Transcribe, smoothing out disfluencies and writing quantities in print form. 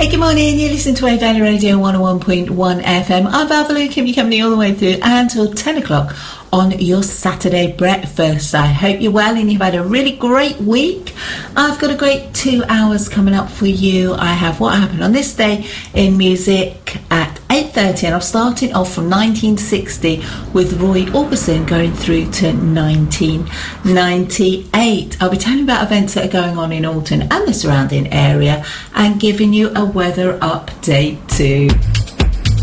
Hey, good morning. You're listening to Wave Valley Radio 101.1 FM. I'm Val Valou, keeping you company all the way through until 10 o'clock on your Saturday breakfast. I hope you're well and you've had a really great week. I've got a great 2 hours coming up for you. I have What Happened on This Day in Music at 8:30, and I'm starting off from 1960 with Roy Orbison going through to 1998. I'll be telling you about events that are going on in Alton and the surrounding area and giving you a weather update too.